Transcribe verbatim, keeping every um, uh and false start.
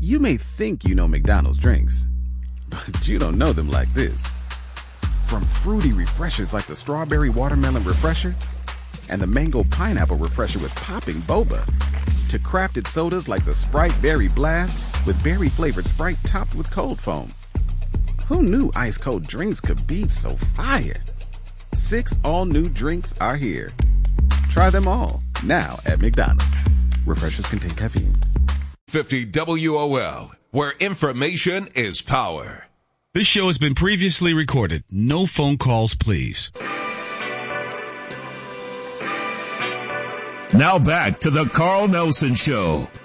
You may think you know McDonald's drinks, but you don't know them like this. From fruity refreshers like the Strawberry Watermelon Refresher and the Mango Pineapple Refresher with popping boba, to crafted sodas like the Sprite Berry Blast with berry-flavored Sprite topped with cold foam. Who knew ice-cold drinks could be so fire? Six all-new drinks are here. Try them all, now at McDonald's. Refreshers contain caffeine. fifty W O L, where information is power. This show has been previously recorded. No phone calls, please. Now back to the Carl Nelson Show.